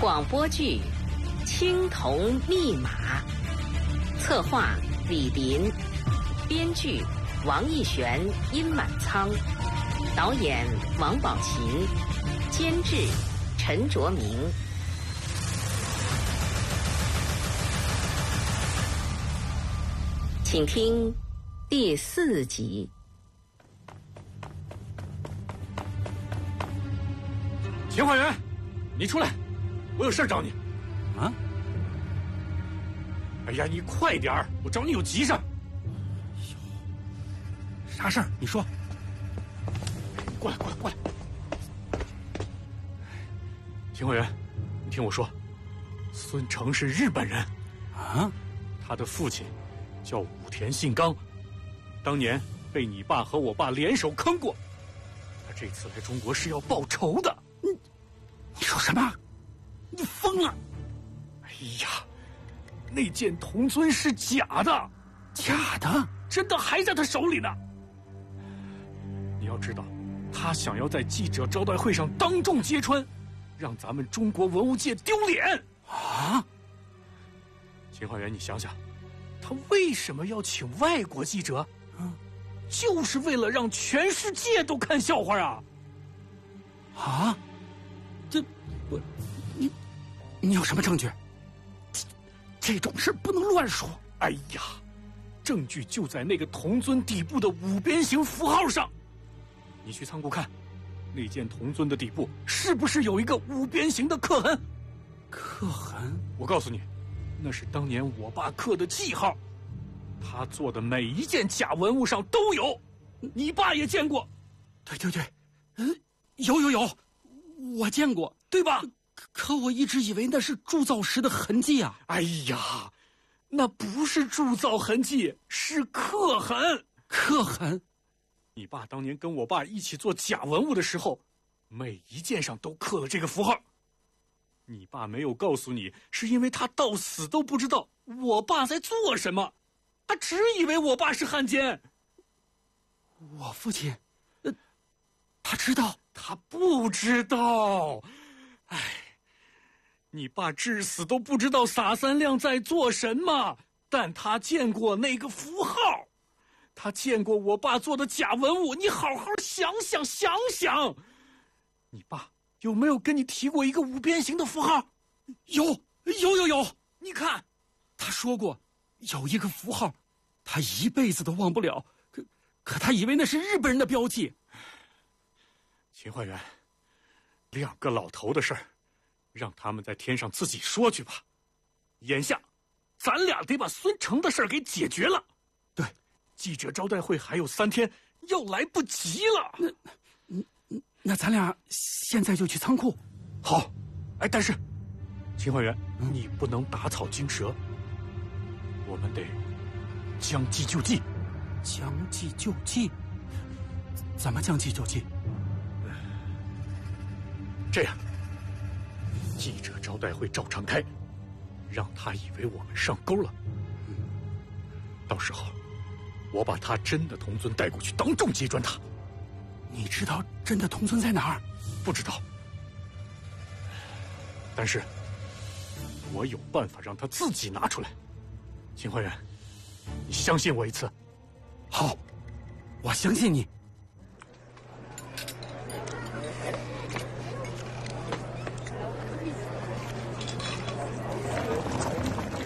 广播剧《青铜密码》，策划李林，编剧王艺璇、殷满仓，导演王宝琴，监制陈卓明。请听第4集。 秦化元，你出来，我有事找你。 啊？ 哎呀，你快点儿，我找你有急事。 啥事儿？你说。 过来。秦化元，你听我说，孙成是日本人。 啊？ 他的父亲叫武田信纲，当年被你爸和我爸联手坑过。他这次来中国是要报仇的。 你说什么？你疯了！ 哎呀，那件铜尊是假的。 假的？ 真的还在他手里呢。你要知道，他想要在记者招待会上当众揭穿，让咱们中国文物界丢脸啊！ 秦化元，你想想，他为什么要请外国记者？就是为了让全世界都看笑话啊！ 啊？你有什么证据？这种事不能乱说。 哎呀，证据就在那个铜尊底部的5边形符号上。你去仓库看，那件铜尊的底部是不是有一个5边形的刻痕？ 刻痕？ 我告诉你，那是当年我爸刻的记号。他做的每一件假文物上都有，你爸也见过。 对，有，我见过， 对吧？ 可我一直以为那是铸造时的痕迹啊！ 哎呀，那不是铸造痕迹，是刻痕。 刻痕？ 你爸当年跟我爸一起做假文物的时候，每一件上都刻了这个符号。你爸没有告诉你，是因为他到死都不知道我爸在做什么，他只以为我爸是汉奸。 我父亲，他知道？ 他不知道。哎，你爸至死都不知道撒三亮在做什么，但他见过那个符号，他见过我爸做的假文物。你好好想想，你爸有没有跟你提过一个5边形的符号？ 有， 你看， 他说过有一个符号，他一辈子都忘不了。可他以为那是日本人的标记。 秦化元，2个老头的事儿，让他们在天上自己说去吧。眼下，咱俩得把孙成的事儿给解决了。 对， 记者招待会还有3天，要来不及了。 那咱俩现在就去仓库。 好，哎，但是，秦化元，你不能打草惊蛇，我们得将计就计。 将计就计？怎么将计就计？ 这样，记者招待会照常开，让他以为我们上钩了。到时候，我把他真的铜尊带过去，当众揭穿他。 你知道真的铜尊在哪儿？ 不知道，但是我有办法让他自己拿出来。秦化元，你相信我一次。 好，我相信你。